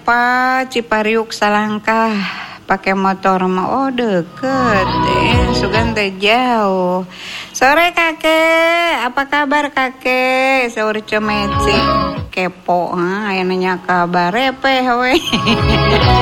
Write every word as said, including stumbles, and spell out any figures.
Pak Cipariuk Salangkah pakai motor mah oh deket eh sugan teh jauh. Sore kakek, apa kabar kakek? Sore cemeci kepo ah aya nanya kabar repeh we.